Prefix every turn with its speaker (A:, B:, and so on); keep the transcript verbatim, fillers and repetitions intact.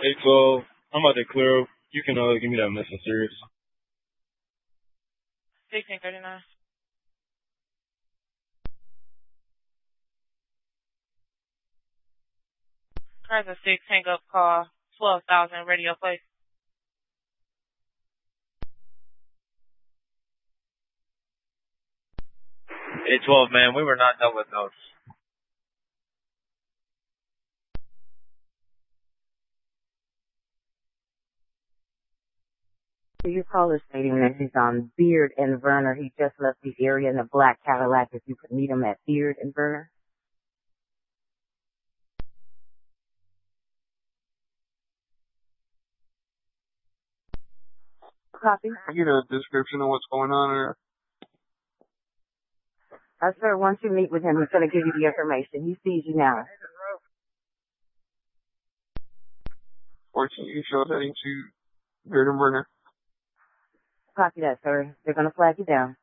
A: eight twelve, I'm about to clear up. You can uh, give me that message, serious.
B: sixteen thirty-nine. Chrysler six, hang up call, twelve thousand, radio play.
C: eight twelve, man, we were not done with those.
D: Your caller stating that he's on Beard and Verner. He just left the area in a black Cadillac. If you could meet him at Beard and Verner. Copy.
E: I get a description of what's going on there.
D: Uh, sir, once you meet with him, he's going to give you the information. He sees you now.
E: fourteen, you show heading to Beard and Verner.
D: Copy that, sir. They're going to flag you down.